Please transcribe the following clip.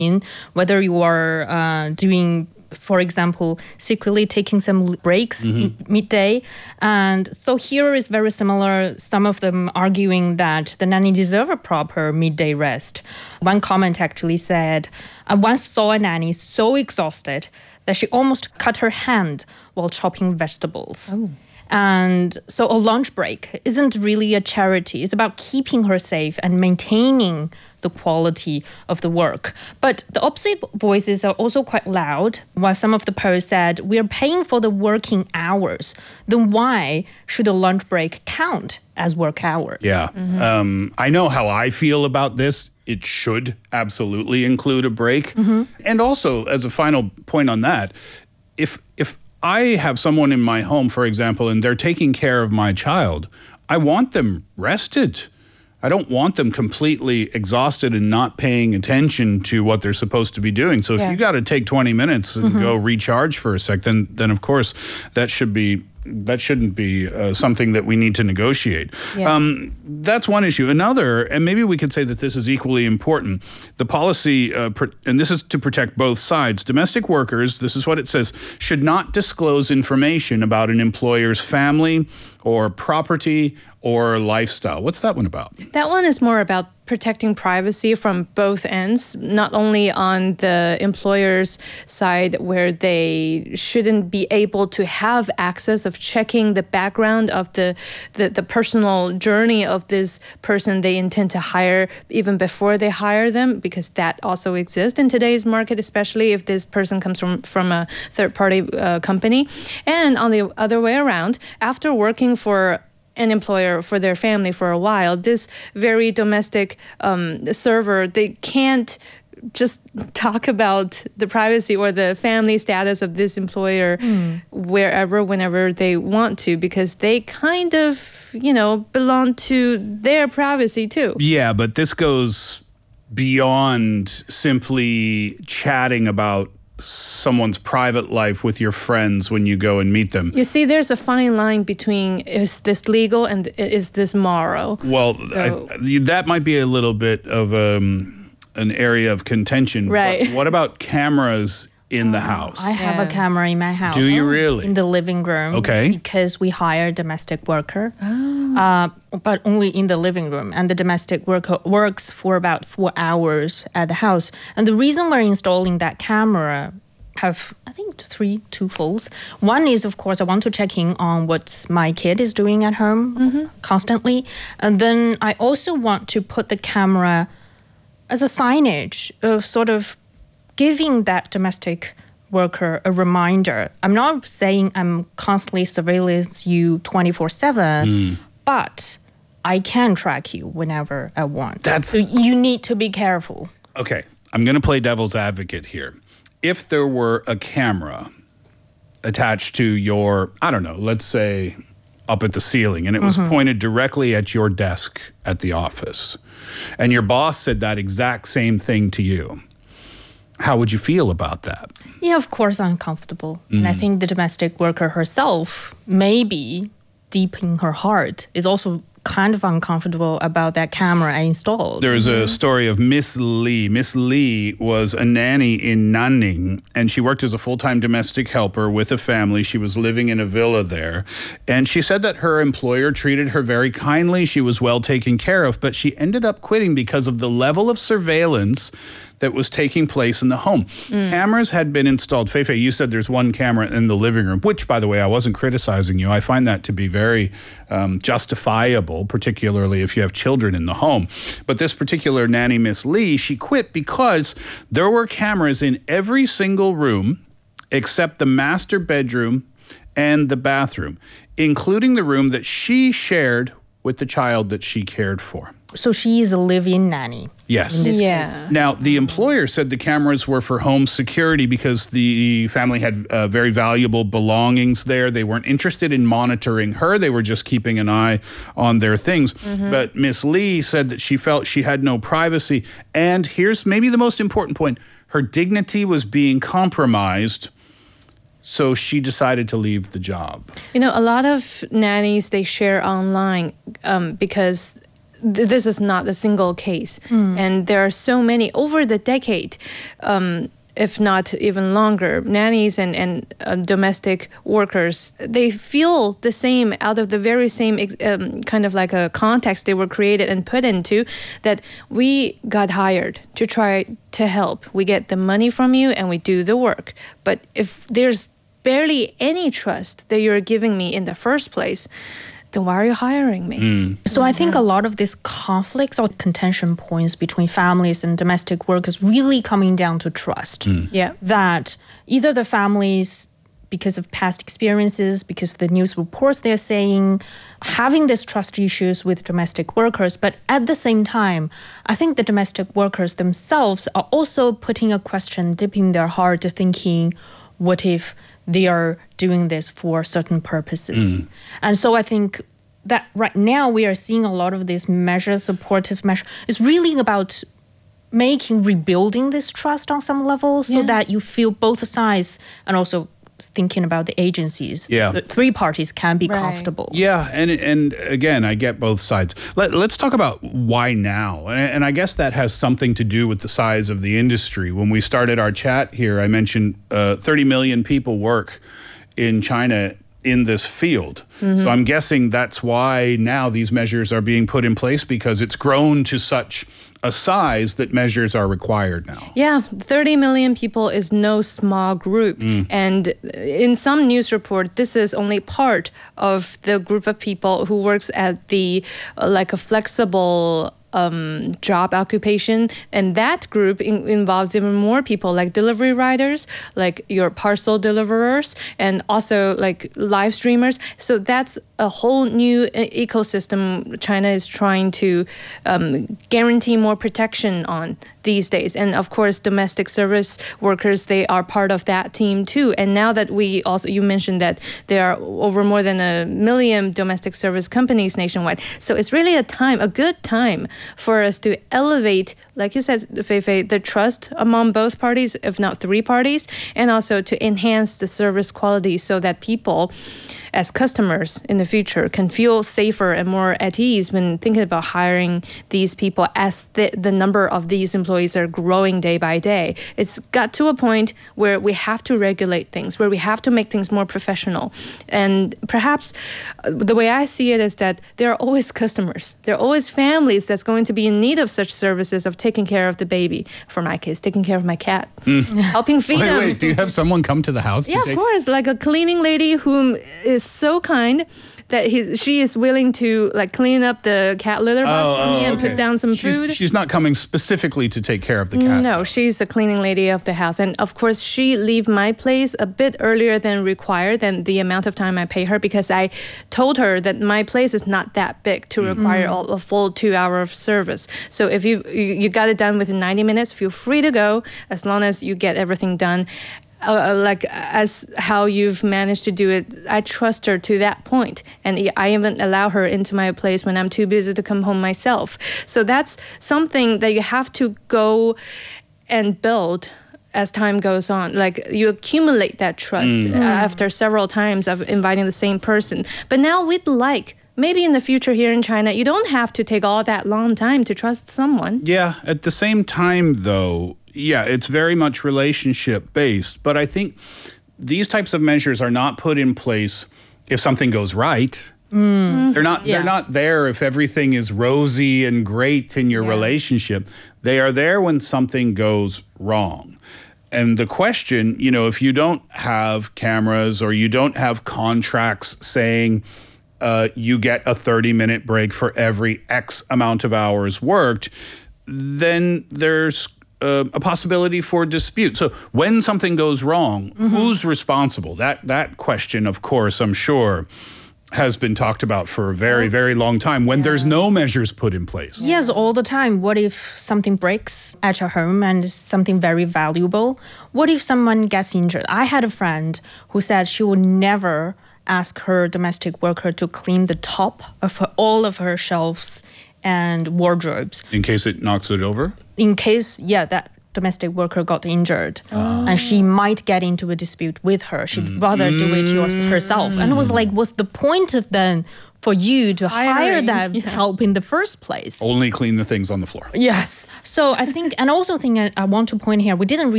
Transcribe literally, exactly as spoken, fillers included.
in, whether you are uh, doing, for example, secretly taking some breaks mm-hmm. midday. And so here is very similar, some of them arguing that the nanny deserve a proper midday rest. One comment actually said, I once saw a nanny so exhausted that she almost cut her hand while chopping vegetables. Oh. And so a lunch break isn't really a charity. It's about keeping her safe and maintaining the quality of the work. But the opposite voices are also quite loud. While some of the posts said, we are paying for the working hours, then why should a lunch break count as work hours? Yeah. Mm-hmm. Um, I know how I feel about this. It should absolutely include a break. Mm-hmm. And also, as a final point on that, if if I have someone in my home, for example, and they're taking care of my child, I want them rested. I don't want them completely exhausted and not paying attention to what they're supposed to be doing. So if yeah. you got to take twenty minutes and mm-hmm. go recharge for a sec, then, then of course that should be that shouldn't be uh, something that we need to negotiate. Yeah. Um, that's one issue. Another, and maybe we could say that this is equally important, the policy, uh, pr- and this is to protect both sides. Domestic workers, this is what it says, should not disclose information about an employer's family or property or lifestyle. What's that one about? That one is more about protecting privacy from both ends, not only on the employer's side where they shouldn't be able to have access of checking the background of the, the, the personal journey of this person they intend to hire even before they hire them, because that also exists in today's market, especially if this person comes from, from a third-party uh, company. And on the other way around, after working for an employer for their family for a while, this very domestic um, server, they can't just talk about the privacy or the family status of this employer mm. wherever, whenever they want to, because they kind of, you know, belong to their privacy too. Yeah, but this goes beyond simply chatting about someone's private life with your friends when you go and meet them. You see, there's a fine line between is this legal and is this moral? Well, so, I, that might be a little bit of um, an area of contention. Right. But what about cameras in the house? I have yeah. a camera in my house. Do you really? In the living room. Okay. Because we hire a domestic worker, oh. uh, but only in the living room. And the domestic worker works for about four hours at the house. And the reason we're installing that camera have, I think, three twofolds. One is, of course, I want to check in on what my kid is doing at home mm-hmm. constantly. And then I also want to put the camera as a signage of sort of giving that domestic worker a reminder. I'm not saying I'm constantly surveillance you twenty-four seven, mm. but I can track you whenever I want. That's... So you need to be careful. Okay, I'm going to play devil's advocate here. If there were a camera attached to your, I don't know, let's say up at the ceiling, and it was mm-hmm. pointed directly at your desk at the office, and your boss said that exact same thing to you, how would you feel about that? Yeah, of course, uncomfortable. Mm. And I think the domestic worker herself, maybe deep in her heart, is also kind of uncomfortable about that camera I installed. There's mm-hmm. a story of Miss Lee. Miss Lee was a nanny in Nanning, and she worked as a full-time domestic helper with a family. She was living in a villa there. And she said that her employer treated her very kindly. She was well taken care of, but she ended up quitting because of the level of surveillance that was taking place in the home. Mm. Cameras had been installed. Feifei, you said there's one camera in the living room, which, by the way, I wasn't criticizing you. I find that to be very um, justifiable, particularly if you have children in the home. But this particular nanny, Miss Lee, she quit because there were cameras in every single room except the master bedroom and the bathroom, including the room that she shared with the child that she cared for. So she is a live-in nanny. Yes. In this yeah. case. Now, the employer said the cameras were for home security because the family had uh, very valuable belongings there. They weren't interested in monitoring her. They were just keeping an eye on their things. Mm-hmm. But Miss Lee said that she felt she had no privacy. And here's maybe the most important point. Her dignity was being compromised. So she decided to leave the job. You know, a lot of nannies, they share online um, because th- this is not a single case. Mm. And there are so many over the decade, um, if not even longer, nannies and, and uh, domestic workers, they feel the same out of the very same um, kind of like a context they were created and put into, that we got hired to try to help. We get the money from you and we do the work. But if there's barely any trust that you're giving me in the first place, then why are you hiring me? Mm. So I think a lot of these conflicts or contention points between families and domestic workers really coming down to trust. Mm. Yeah. That either the families, because of past experiences, because of the news reports they're saying, having these trust issues with domestic workers. But at the same time, I think the domestic workers themselves are also putting a question deep in their heart, thinking, what if they are doing this for certain purposes? Mm. And so I think that right now we are seeing a lot of these measures, supportive measures. It's really about making, rebuilding this trust on some level so yeah. that you feel both sides, and also thinking about the agencies. Yeah. The three parties can be right. comfortable. Yeah, and and again, I get both sides. Let, let's talk about why now. And, and I guess that has something to do with the size of the industry. When we started our chat here, I mentioned uh, thirty million people work in China in this field. Mm-hmm. So I'm guessing that's why now these measures are being put in place, because it's grown to such a size that measures are required now. Yeah, thirty million people is no small group. Mm. And in some news report, this is only part of the group of people who works at the, uh, like a flexible Um, job occupation, and that group in- involves even more people, like delivery riders, like your parcel deliverers, and also like live streamers. So that's a whole new e- ecosystem China is trying to um, guarantee more protection on these days. And of course, domestic service workers, they are part of that team too. And now that we also, you mentioned that there are over more than a million domestic service companies nationwide. So it's really a time, a good time for us to elevate, like you said, Fei Fei, the trust among both parties, if not three parties, and also to enhance the service quality so that people, as customers in the future, can feel safer and more at ease when thinking about hiring these people, as the, the number of these employees are growing day by day. It's got to a point where we have to regulate things, where we have to make things more professional. And perhaps the way I see it is that there are always customers. There are always families that's going to be in need of such services, of taking care of the baby. For my case, taking care of my cat, mm. helping feed wait, them. Wait, do you have someone come to the house? Yeah, to take- of course. Like a cleaning lady whom is so kind that he's, she is willing to like clean up the cat litter box oh, for me oh, and okay. put down some she's, food. She's not coming specifically to take care of the cat. No, she's a cleaning lady of the house. And of course, she leave my place a bit earlier than required, than the amount of time I pay her, because I told her that my place is not that big to mm-hmm. require a, a full two hour of service. So if you, you, you got it done within ninety minutes, feel free to go, as long as you get everything done. Uh, like as how you've managed to do it. I trust her to that point, and I even allow her into my place when I'm too busy to come home myself. So that's something that you have to go and build as time goes on. Like you accumulate that trust mm. after several times of inviting the same person. But now we'd like, maybe in the future here in China, you don't have to take all that long time to trust someone. Yeah, at the same time though, yeah, it's very much relationship based, but I think these types of measures are not put in place if something goes right. Mm. They're not yeah. they're not there if everything is rosy and great in your yeah. relationship. They are there when something goes wrong. And the question, you know, if you don't have cameras or you don't have contracts saying uh, you get a thirty minute break for every X amount of hours worked, then there's Uh, a possibility for dispute. So when something goes wrong, mm-hmm. who's responsible? That that question, of course, I'm sure, has been talked about for a very, very long time when yeah. there's no measures put in place. Yes, all the time. What if something breaks at your home and it's something very valuable? What if someone gets injured? I had a friend who said she would never ask her domestic worker to clean the top of her, all of her shelves and wardrobes. In case it knocks it over? In case, yeah, that domestic worker got injured and she might get into a dispute with her. She'd rather do it yours, herself. And it was like, what's the point of then for you to hire Hiring, that yeah. help in the first place? Only clean the things on the floor. Yes. So I think, and also think I, I want to point here, we didn't